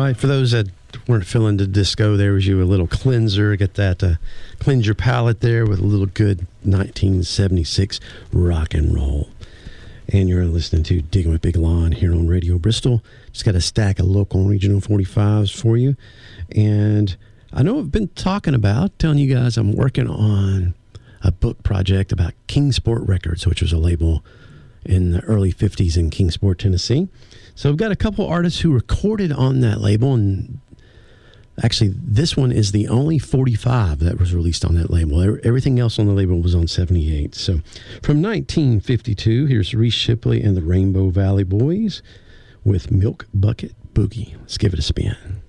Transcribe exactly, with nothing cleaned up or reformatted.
right. For those that weren't feeling the disco, there was you a little cleanser. Get that uh, cleanse your palate there with a little good nineteen seventy-six rock and roll. And you're listening to Digging with Big Lon here on Radio Bristol. Just got a stack of local and regional forty-fives for you. And I know I've been talking about, telling you guys I'm working on a book project about Kingsport Records, which was a label in the early fifties in Kingsport, Tennessee. So I've got a couple artists who recorded on that label, and actually this one is the only forty-five that was released on that label. Everything else on the label was on seventy-eight. So from nineteen fifty-two, here's Reese Shipley and the Rainbow Valley Boys with Milk Bucket Boogie. Let's give it a spin.